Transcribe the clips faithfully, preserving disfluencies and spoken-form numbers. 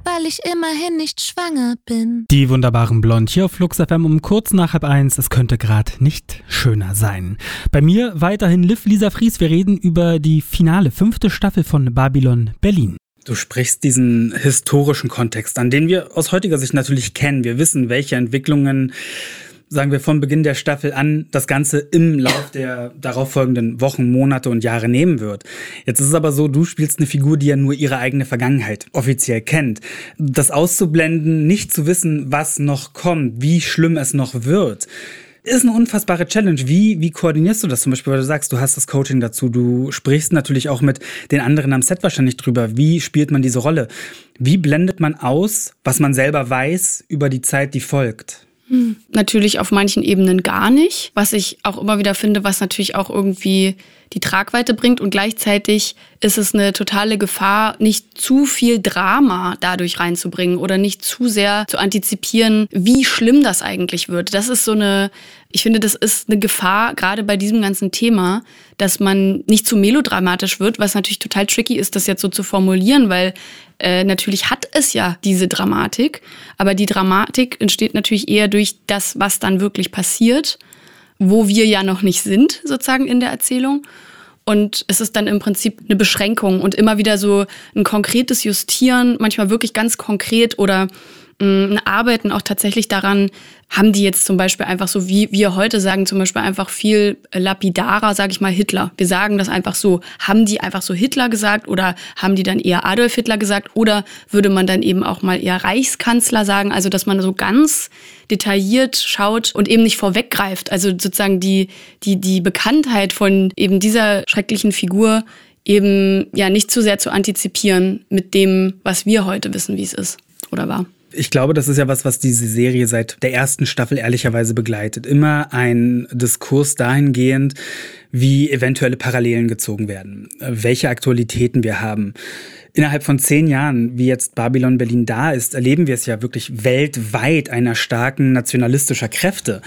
weil ich immerhin nicht schwanger bin. Die wunderbaren Blond hier auf Flux F M um kurz nach halb eins. Es könnte gerade nicht schöner sein. Bei mir weiterhin Liv Lisa Fries. Wir reden über die finale fünfte Staffel von Babylon Berlin. Du sprichst diesen historischen Kontext an, den wir aus heutiger Sicht natürlich kennen. Wir wissen, welche Entwicklungen, sagen wir von Beginn der Staffel an, das Ganze im Lauf der darauffolgenden Wochen, Monate und Jahre nehmen wird. Jetzt ist es aber so, du spielst eine Figur, die ja nur ihre eigene Vergangenheit offiziell kennt. Das auszublenden, nicht zu wissen, was noch kommt, wie schlimm es noch wird, ist eine unfassbare Challenge. Wie, wie koordinierst du das zum Beispiel, weil du sagst, du hast das Coaching dazu, du sprichst natürlich auch mit den anderen am Set wahrscheinlich drüber. Wie spielt man diese Rolle? Wie blendet man aus, was man selber weiß über die Zeit, die folgt? Hm. Natürlich auf manchen Ebenen gar nicht, was ich auch immer wieder finde, was natürlich auch irgendwie die Tragweite bringt, und gleichzeitig ist es eine totale Gefahr, nicht zu viel Drama dadurch reinzubringen oder nicht zu sehr zu antizipieren, wie schlimm das eigentlich wird. Das ist so eine, ich finde, das ist eine Gefahr, gerade bei diesem ganzen Thema, dass man nicht zu melodramatisch wird, was natürlich total tricky ist, das jetzt so zu formulieren, weil äh, natürlich hat es ja diese Dramatik, aber die Dramatik entsteht natürlich eher durch das, was dann wirklich passiert, wo wir ja noch nicht sind, sozusagen in der Erzählung. Und es ist dann im Prinzip eine Beschränkung und immer wieder so ein konkretes Justieren, manchmal wirklich ganz konkret, oder ein Arbeiten auch tatsächlich daran, haben die jetzt zum Beispiel einfach so, wie wir heute sagen, zum Beispiel einfach viel lapidarer, sage ich mal, Hitler. Wir sagen das einfach so. Haben die einfach so Hitler gesagt oder haben die dann eher Adolf Hitler gesagt, oder würde man dann eben auch mal eher Reichskanzler sagen? Also, dass man so ganz detailliert schaut und eben nicht vorweggreift. Also sozusagen die, die, die Bekanntheit von eben dieser schrecklichen Figur eben ja nicht zu sehr zu antizipieren mit dem, was wir heute wissen, wie es ist oder war. Ich glaube, das ist ja was, was diese Serie seit der ersten Staffel ehrlicherweise begleitet. Immer ein Diskurs dahingehend, wie eventuelle Parallelen gezogen werden, welche Aktualitäten wir haben. Innerhalb von zehn Jahren, wie jetzt Babylon Berlin da ist, erleben wir es ja wirklich weltweit einer starken nationalistischer Kräfte.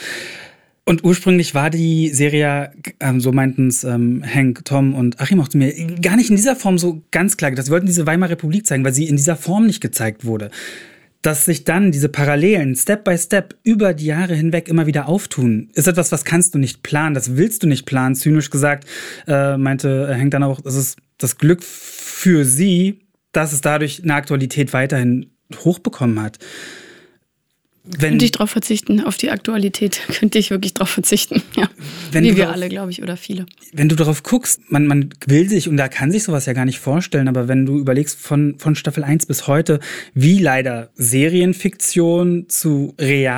Und ursprünglich war die Serie, ähm, so meinten es ähm, Hank, Tom und Achim auch zu mir, gar nicht in dieser Form so ganz klar. Sie wollten diese Weimarer Republik zeigen, weil sie in dieser Form nicht gezeigt wurde. Dass sich dann diese Parallelen Step by Step über die Jahre hinweg immer wieder auftun, ist etwas, was kannst du nicht planen, das willst du nicht planen. Zynisch gesagt, äh, meinte Hank dann auch, das ist das Glück für sie, dass es dadurch eine Aktualität weiterhin hochbekommen hat. Wenn, könnte ich drauf verzichten, auf die Aktualität, könnte ich wirklich drauf verzichten, ja. Wenn Wie wir darauf, alle, glaube ich, oder viele. Wenn du darauf guckst, man, man will sich, und da kann sich sowas ja gar nicht vorstellen, aber wenn du überlegst von, von Staffel eins bis heute, wie leider Serienfiktion zu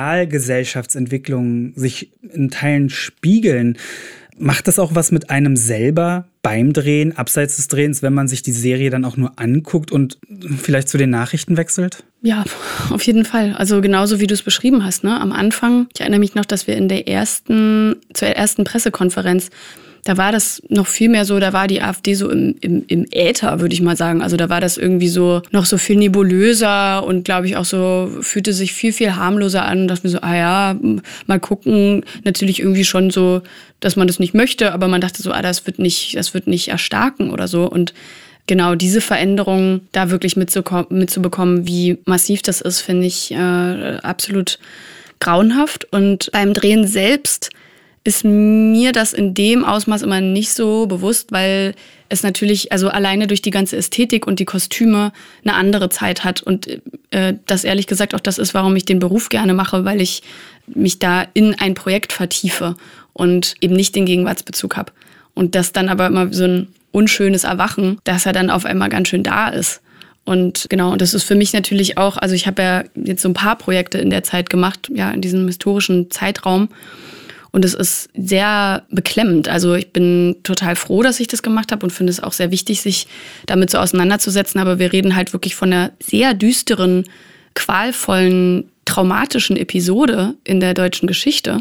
Realgesellschaftsentwicklungen sich in Teilen spiegeln, macht das auch was mit einem selber beim Drehen, abseits des Drehens, wenn man sich die Serie dann auch nur anguckt und vielleicht zu den Nachrichten wechselt? Ja, auf jeden Fall. Also genauso wie du es beschrieben hast, ne? Am Anfang, ich erinnere mich noch, dass wir in der ersten, zur ersten Pressekonferenz, da war das noch viel mehr so, da war die AfD so im, im, im Äther, würde ich mal sagen. Also da war das irgendwie so noch so viel nebulöser und glaube ich auch so, fühlte sich viel, viel harmloser an. Und dachte mir so, ah ja, mal gucken. Natürlich irgendwie schon so, dass man das nicht möchte, aber man dachte so, ah, das wird nicht, das wird nicht erstarken oder so. Und genau diese Veränderung da wirklich mitzubekommen, wie massiv das ist, finde ich äh, absolut grauenhaft. Und beim Drehen selbst ist mir das in dem Ausmaß immer nicht so bewusst, weil es natürlich, also alleine durch die ganze Ästhetik und die Kostüme eine andere Zeit hat. Und äh, das ehrlich gesagt auch das ist, warum ich den Beruf gerne mache, weil ich mich da in ein Projekt vertiefe und eben nicht den Gegenwartsbezug habe. Und das dann aber immer so ein unschönes Erwachen, dass er dann auf einmal ganz schön da ist. Und genau, und das ist für mich natürlich auch, also ich habe ja jetzt so ein paar Projekte in der Zeit gemacht, ja, in diesem historischen Zeitraum. Und es ist sehr beklemmend. Also ich bin total froh, dass ich das gemacht habe und finde es auch sehr wichtig, sich damit so auseinanderzusetzen. Aber wir reden halt wirklich von einer sehr düsteren, qualvollen, traumatischen Episode in der deutschen Geschichte.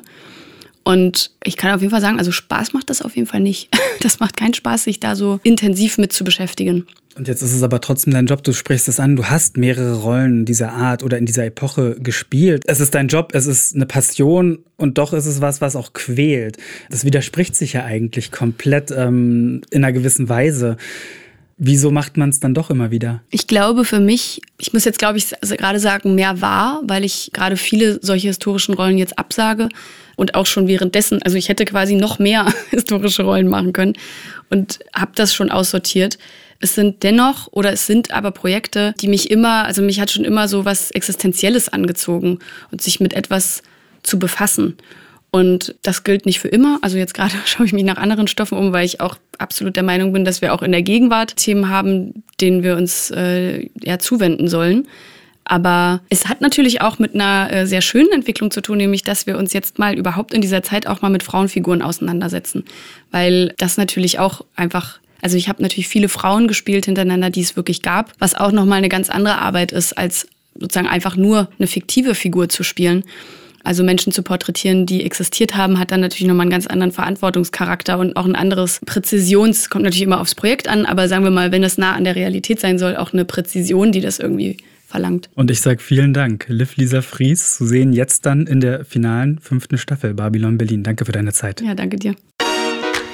Und ich kann auf jeden Fall sagen, also Spaß macht das auf jeden Fall nicht. Das macht keinen Spaß, sich da so intensiv mit zu beschäftigen. Und jetzt ist es aber trotzdem dein Job, du sprichst es an, du hast mehrere Rollen dieser Art oder in dieser Epoche gespielt. Es ist dein Job, es ist eine Passion und doch ist es was, was auch quält. Das widerspricht sich ja eigentlich komplett ähm, in einer gewissen Weise. Wieso macht man es dann doch immer wieder? Ich glaube für mich, ich muss jetzt glaube ich gerade sagen, mehr wahr, weil ich gerade viele solche historischen Rollen jetzt absage und auch schon währenddessen, also ich hätte quasi noch mehr historische Rollen machen können und habe das schon aussortiert. Es sind dennoch, oder es sind aber Projekte, die mich immer, also mich hat schon immer so was Existenzielles angezogen und sich mit etwas zu befassen. Und das gilt nicht für immer. Also jetzt gerade schaue ich mich nach anderen Stoffen um, weil ich auch absolut der Meinung bin, dass wir auch in der Gegenwart Themen haben, denen wir uns äh, ja, zuwenden sollen. Aber es hat natürlich auch mit einer äh, sehr schönen Entwicklung zu tun, nämlich dass wir uns jetzt mal überhaupt in dieser Zeit auch mal mit Frauenfiguren auseinandersetzen. Weil das natürlich auch einfach, also ich habe natürlich viele Frauen gespielt hintereinander, die es wirklich gab, was auch nochmal eine ganz andere Arbeit ist, als sozusagen einfach nur eine fiktive Figur zu spielen. Also Menschen zu porträtieren, die existiert haben, hat dann natürlich nochmal einen ganz anderen Verantwortungscharakter und auch ein anderes Präzisions, kommt natürlich immer aufs Projekt an, aber sagen wir mal, wenn das nah an der Realität sein soll, auch eine Präzision, die das irgendwie verlangt. Und ich sage vielen Dank, Liv Lisa Fries, zu sehen jetzt dann in der finalen fünften Staffel Babylon Berlin. Danke für deine Zeit. Ja, danke dir.